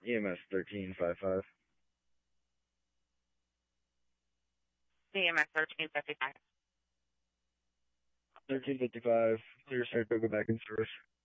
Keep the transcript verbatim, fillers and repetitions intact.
E M S thirteen fifty-five. E M S thirteen fifty-five. thirteen fifty-five, clear Saratoga back in service.